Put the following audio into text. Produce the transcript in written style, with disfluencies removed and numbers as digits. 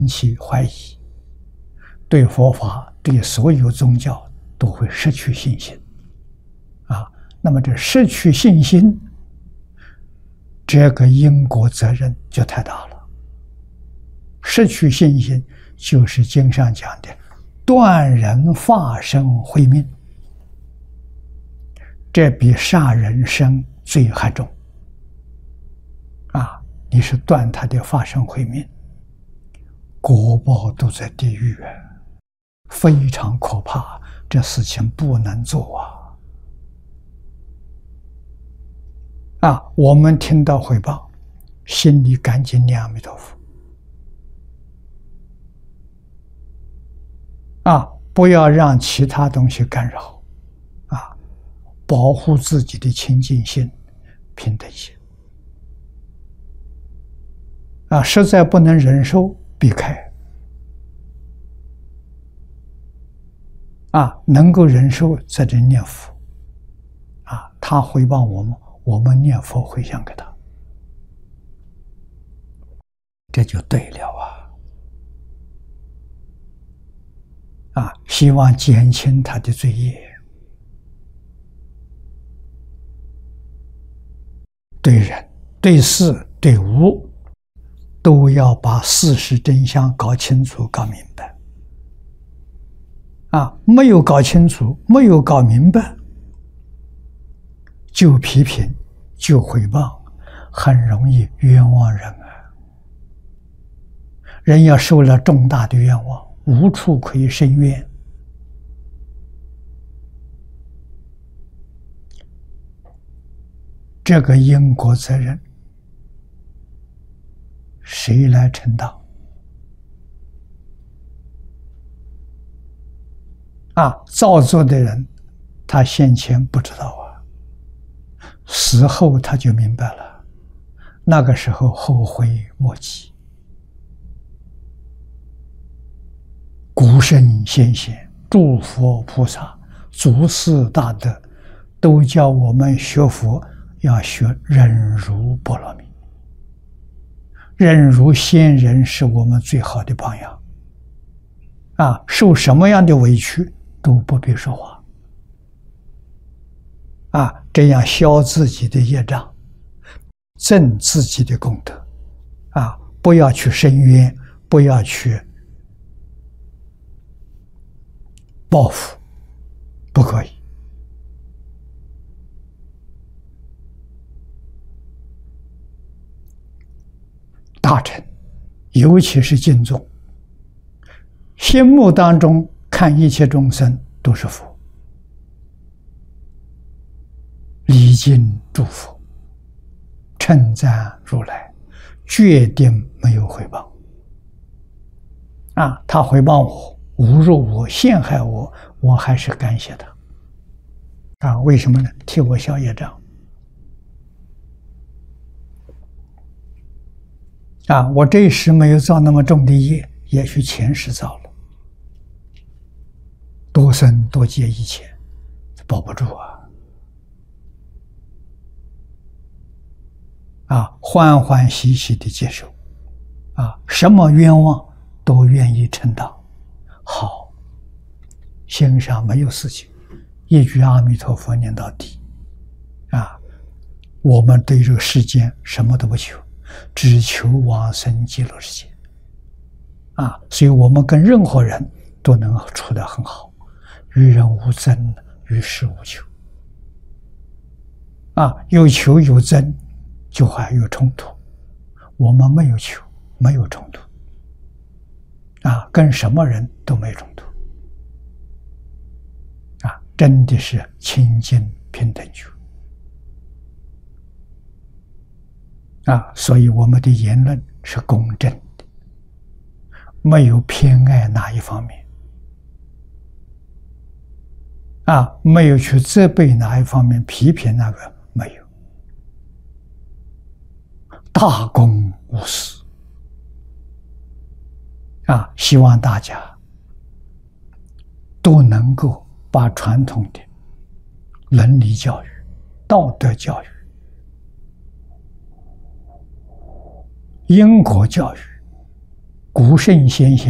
起怀疑，对佛法、对所有宗教都会失去信心。那么这失去信心，这个因果责任就太大了。失去信心，就是经上讲的断人法身慧命，这比杀人生罪还重。你是断他的法身慧命，果报都在地狱，非常可怕，这事情不能做我们听到汇报，心里赶紧念阿弥陀佛不要让其他东西干扰保护自己的清净心、平等心实在不能忍受，避开能够忍受在这念佛他回报我们，我们念佛回向给他，这就对了希望减轻他的罪业。对人、对事、对物，都要把事实真相搞清楚、搞明白没有搞清楚，没有搞明白，就批评、就诽谤，很容易冤枉人人要受了重大的冤枉，无处可以伸冤。这个因果责任谁来承担造作的人他先前不知道死后他就明白了，那个时候后悔莫及。古圣先贤、诸佛菩萨、祖师大德都教我们学佛要学忍辱波罗蜜，忍辱先人是我们最好的榜样受什么样的委屈都不必说话这样消自己的业障，增自己的功德不要去伸冤，不要去报复，不可以大乘尤其是经宗，心目当中看一切众生都是佛，礼敬诸佛，称赞如来，决定没有诽谤他诽谤我、侮辱我、陷害我，我还是感谢他为什么呢？替我消业障我这一时没有造那么重的业，也许前世造了，多生多劫以前保不住欢欢喜喜的接受什么冤枉都愿意承担，好，心上没有事情，一句阿弥陀佛念到底我们对这个世间什么都不求，只求往生极乐世界所以我们跟任何人都能处得很好，与人无争，与世无求有求有争就还有冲突，我们没有求，没有冲突跟什么人都没冲突真的是清净平等觉所以我们的言论是公正的，没有偏爱哪一方面没有去责备哪一方面，批评那个，没有，大公无私希望大家都能够把传统的伦理教育、道德教育、因果教育古圣先贤